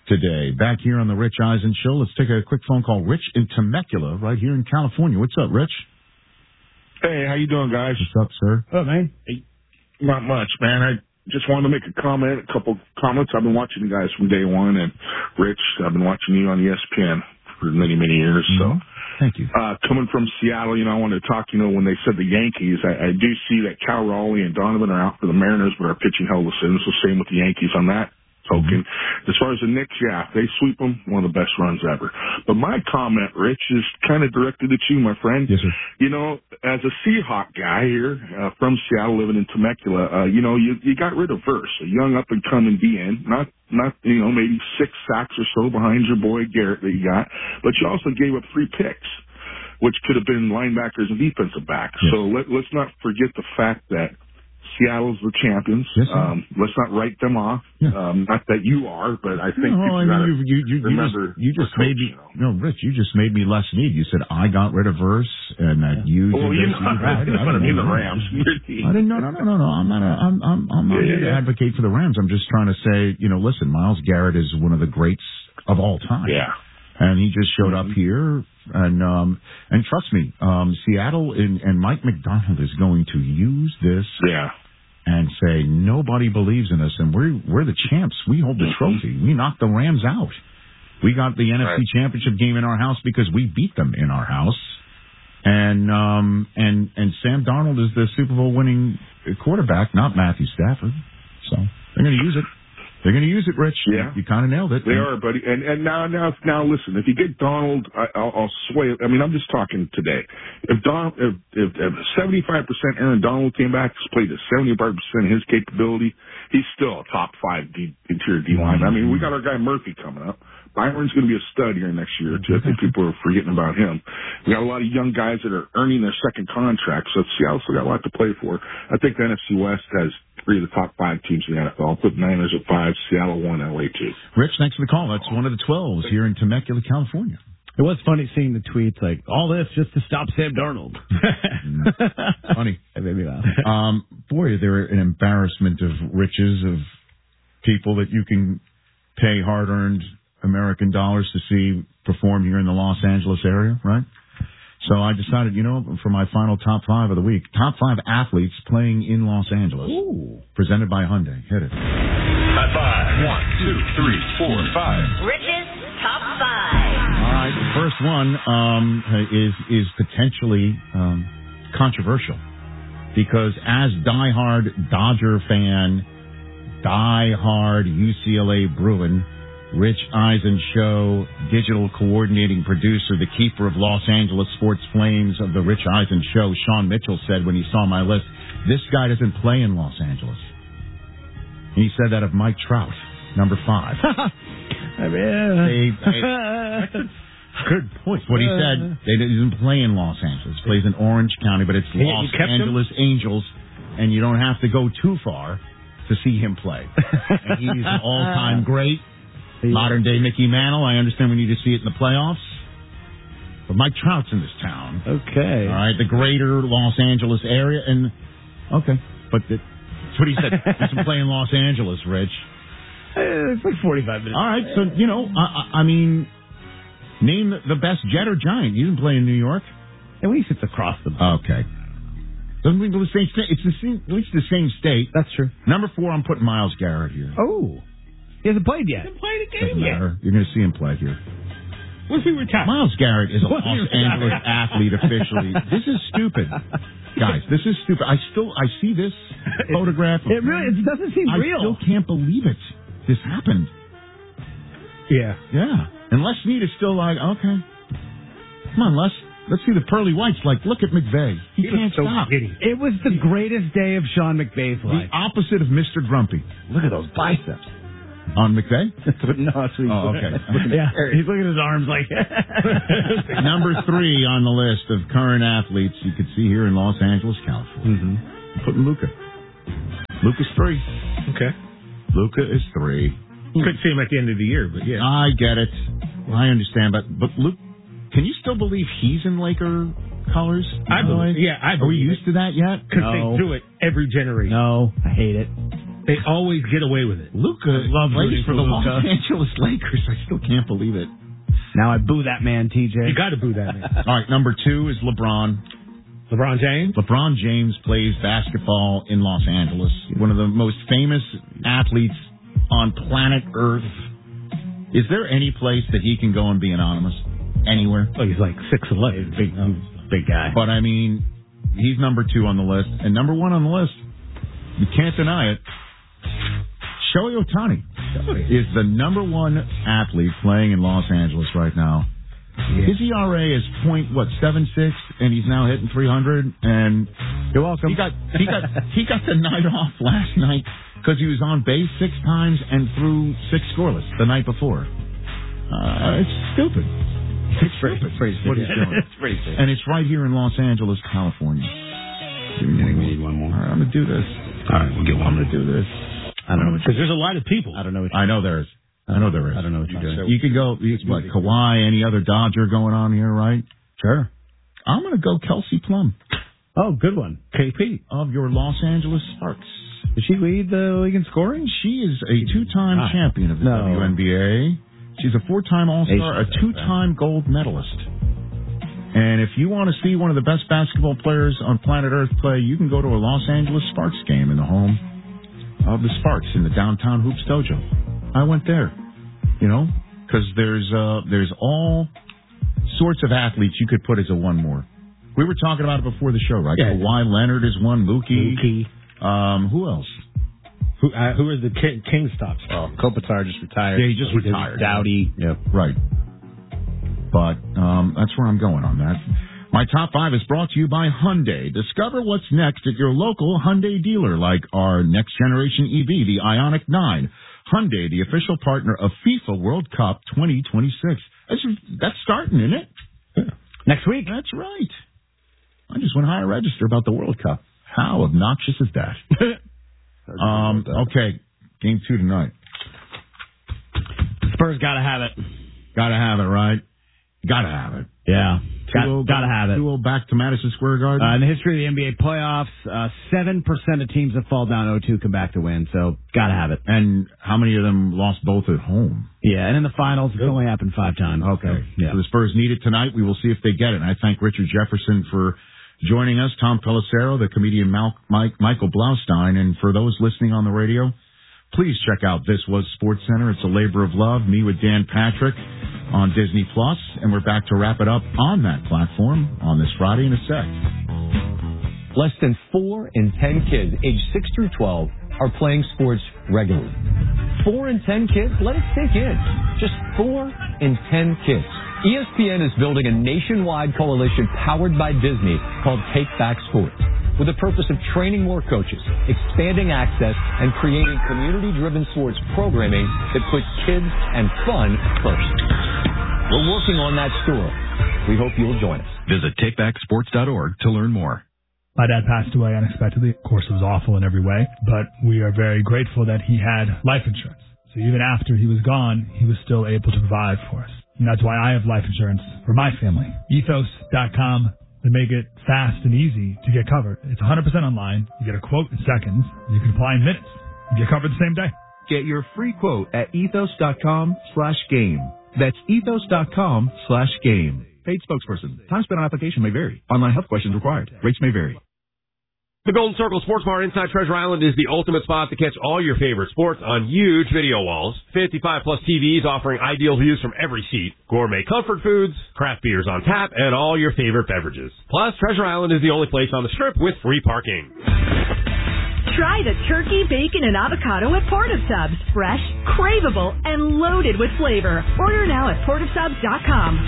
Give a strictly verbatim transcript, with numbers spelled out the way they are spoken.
today. Back here on the Rich Eisen Show, let's take a quick phone call. Rich in Temecula, right here in California. What's up, Rich? Hey, how you doing, guys? What's up, sir? Oh, man. Hey, not much, man. I just wanted to make a comment, a couple comments. I've been watching you guys from day one, and Rich, I've been watching you on E S P N for many, many years. Mm-hmm. So, thank you. Uh, coming from Seattle, you know, I wanted to talk, you know, when they said the Yankees, I, I do see that Cal Raleigh and Donovan are out for the Mariners, but are pitching hell of a sin. So same with the Yankees on that token. Mm-hmm. As far as the Knicks, yeah, if they sweep them, one of the best runs ever. But my comment, Rich, is kind of directed at you, my friend. Yes, sir. You know, as a Seahawk guy here uh, from Seattle, living in Temecula, uh, you know, you you got rid of Verse, a young up and coming D N, not not you know maybe six sacks or so behind your boy Garrett that you got, but you also gave up three picks, which could have been linebackers and defensive backs. Yes. So let, let's not forget the fact that Seattle's the champions. Yes, um, let's not write them off. Yeah. Um, not that you are, but I think no, people I mean, gotta you, you, you, remember. You just, you just coach, made me, you know. no, Rich, you just made me less need. You said I got rid of Verse and that Yeah. you. Well, did you this. know, You I didn't want to be the Rams. I didn't. No, no, no, no, no. I'm not. A, I'm. I'm. I'm not Yeah, here yeah, to advocate for the Rams. I'm just trying to say, you know, listen, Myles Garrett is one of the greats of all time. Yeah. And he just showed mm-hmm. up here, and um, and trust me, um, Seattle and, and Mike McDonald is going to use this. Yeah. And say nobody believes in us, and we're we're the champs. We hold the trophy. We knocked the Rams out. We got the N F C right. Championship game in our house because we beat them in our house. And um and and Sam Darnold is the Super Bowl winning quarterback, not Matthew Stafford. So they're going to use it. They're going to use it, Rich. Yeah, you kind of nailed it. They are, buddy. And and now now now listen. If you get Donald, I, I'll, I'll sway. I mean, I'm just talking today. If Don, if if, if seventy-five percent Aaron Donald came back, played at seventy-five percent of his capability, he's still a top five D, interior D line. I mean, we got our guy Murphy coming up. Byron's going to be a stud here next year, too. I think people are forgetting about him. We got a lot of young guys that are earning their second contract, so Seattle still got a lot to play for. I think the N F C West has three of the top five teams in the N F L. I'll put Niners at five, Seattle one, L A two. Rich, thanks for the call. That's one of the twelves here in Temecula, California. It was funny seeing the tweets like, all this just to stop Sam Darnold. Funny. That made me laugh. Um, boy, they're an embarrassment of riches, of people that you can pay hard-earned American dollars to see perform here in the Los Angeles area, right? So I decided, you know, for my final top five of the week, top five athletes playing in Los Angeles. Ooh. Presented by Hyundai. Hit it. High five. One, two, three, four, five. Rich's top five. All right, the first one um, is is potentially um, controversial because as diehard Dodger fan, diehard U C L A Bruin, Rich Eisen Show, digital coordinating producer, the keeper of Los Angeles Sports Flames of the Rich Eisen Show, Sean Mitchell said when he saw my list, this guy doesn't play in Los Angeles. And he said that of Mike Trout, number five. I mean, they, they, good point. What he said, they doesn't play in Los Angeles. Plays in Orange County, but it's Los Angeles him? Angels, and you don't have to go too far to see him play. And he's an all-time great. Modern day Mickey Mantle. I understand we need to see it in the playoffs. But Mike Trout's in this town. Okay. All right. The greater Los Angeles area. And, okay. But the, that's what he said. He doesn't play in Los Angeles, Rich. It's like forty-five minutes. All right. So, you know, I, I mean, name the, the best Jet or Giant. You didn't play in New York. At least it's across the board. Okay. Doesn't mean the same state. It's the same, at least the same state. That's true. Number four, I'm putting Myles Garrett here. Oh. He hasn't played yet. He hasn't played a game Doesn't yet. matter. You're going to see him play here. What's he retired? Myles Garrett is a What's Los he Angeles retired? athlete officially. This is stupid. Guys, this is stupid. I still, I see this photograph. It really, it doesn't seem I real. I still can't believe it. This happened. Yeah. Yeah. And Les Snead is still like, okay. Come on, Les. Let's see the pearly whites. Like, look at McVay. He, he can't so stop. Giddy. It was the greatest day of Sean McVay's life. The opposite of Mister Grumpy. Look at those biceps. On McVay? No, that's what he's Oh, okay. Yeah, he's looking at his arms like... Number three on the list of current athletes you could see here in Los Angeles, California. Mm-hmm. I'm putting Luka. Luka's three. Okay. Luka is three. Could see him at the end of the year, but yeah. I get it. I understand, but but Luke, can you still believe he's in Laker colors? I believe. Yeah, I believe. Are we used to that yet? Because No. they do it every generation. No, I hate it. They always get away with it. Luka love plays rooting for for the Luka. Los Angeles Lakers. I still can't believe it. Now I boo that man, T J. You got to boo that man. All right, number two is LeBron. LeBron James? LeBron James plays basketball in Los Angeles. One of the most famous athletes on planet Earth. Is there any place that he can go and be anonymous? Anywhere? Oh, he's like six eleven. Big, big guy. But, I mean, he's number two on the list. And number one on the list, you can't deny it, Shohei Ohtani is the number one athlete playing in Los Angeles right now. Yeah. His E R A is point what seven six, and he's now hitting three hundred. And you're welcome. He got he got he got the night off last night because he was on base six times and threw six scoreless the night before. Uh, it's stupid. It's pretty, stupid. pretty what he's doing. It's pretty stupid. And it's right here in Los Angeles, California. Give me we need one more. All right, I'm gonna do this. All right, we'll get one. I'm gonna do this. I don't know what because there's a lot of people. I don't know. What I know there is. I know there is. I don't know what you're doing. You could go, what, Kawhi, any other Dodger going on here, right? Sure. I'm going to go Kelsey Plum. Oh, good one. K P of your Los Angeles Sparks. Did she lead the league in scoring? She is a two-time ah, champion of the no. W N B A. She's a four-time All-Star, a two-time gold medalist. And if you want to see one of the best basketball players on planet Earth play, you can go to a Los Angeles Sparks game in the home of the Sparks in the downtown Hoops Dojo. I went there, you know, because there's uh, there's all sorts of athletes you could put as a one more. We were talking about it before the show, right? Yeah. Kawhi Leonard is one, Mookie. Mookie. Um, who else? Who uh, who are the king, king stops? Oh, Kopitar just retired. Yeah, he just retired. Dowdy. Yep. Right. But um, that's where I'm going on that. My top five is brought to you by Hyundai. Discover what's next at your local Hyundai dealer, like our next generation E V, the Ioniq nine. Hyundai, the official partner of FIFA World Cup twenty twenty-six. That's, that's starting, isn't it? Yeah. Next week. That's right. I just went higher register about the World Cup. How obnoxious is that? um. Okay, game two tonight. Spurs got to have it. Got to have it, right? Got to have it. Yeah. Got, got to have it. two oh back to Madison Square Garden. Uh, in the history of the N B A playoffs, uh, seven percent of teams that fall down oh two come back to win, so got to have it. And how many of them lost both at home? Yeah, and in the finals, it's only happened five times. Okay. So, yeah. So the Spurs need it tonight. We will see if they get it. And I thank Richard Jefferson for joining us, Tom Pelissero, the comedian Mal- Mike, Michael Blaustein, and for those listening on the radio, please check out This Was Sports Center. It's a labor of love. Me with Dan Patrick on Disney Plus, and we're back to wrap it up on that platform on this Friday in a sec. Less than four in ten kids aged six through twelve are playing sports regularly. Four in ten kids? Let it sink in. Just four in ten kids. E S P N is building a nationwide coalition powered by Disney called Take Back Sports, with the purpose of training more coaches, expanding access, and creating community-driven sports programming that puts kids and fun first. We're working on that story. We hope you'll join us. Visit take back sports dot org to learn more. My dad passed away unexpectedly. Of course, it was awful in every way, but we are very grateful that he had life insurance. So even after he was gone, he was still able to provide for us. And that's why I have life insurance for my family. ethos dot com. They make it fast and easy to get covered. It's one hundred percent online. You get a quote in seconds. You can apply in minutes. You get covered the same day. Get your free quote at ethos dot com slash game. That's ethos dot com slash game. Paid spokesperson. Time spent on application may vary. Online health questions required. Rates may vary. The Golden Circle Sports Bar inside Treasure Island is the ultimate spot to catch all your favorite sports on huge video walls. fifty-five plus T Vs offering ideal views from every seat. Gourmet comfort foods, craft beers on tap, and all your favorite beverages. Plus, Treasure Island is the only place on the Strip with free parking. Try the turkey, bacon, and avocado at Port of Subs. Fresh, craveable, and loaded with flavor. Order now at port of subs dot com.